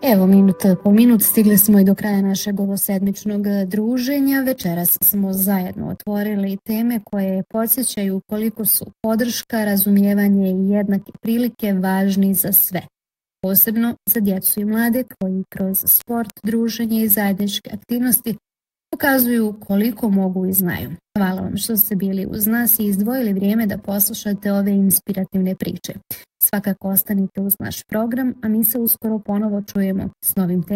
Evo, minut po minut stigli smo i do kraja našeg ovosedmičnog druženja. Večeras smo zajedno otvorili teme koje podsjećaju koliko su podrška, razumijevanje i jednake prilike važni za sve. Posebno za djecu i mlade koji kroz sport, druženje i zajedničke aktivnosti pokazuju koliko mogu i znaju. Hvala vam što ste bili uz nas i izdvojili vrijeme da poslušate ove inspirativne priče. Svakako ostanite uz naš program, a mi se uskoro ponovo čujemo s novim temama.